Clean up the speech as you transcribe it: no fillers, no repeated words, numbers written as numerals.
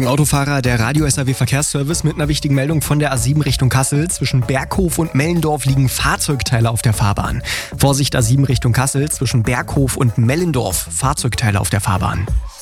Achtung Autofahrer, der Radio-SAW-Verkehrsservice mit einer wichtigen Meldung von der A7 Richtung Kassel. Zwischen Berghof und Mellendorf liegen Fahrzeugteile auf der Fahrbahn. Vorsicht A7 Richtung Kassel, zwischen Berghof und Mellendorf, Fahrzeugteile auf der Fahrbahn.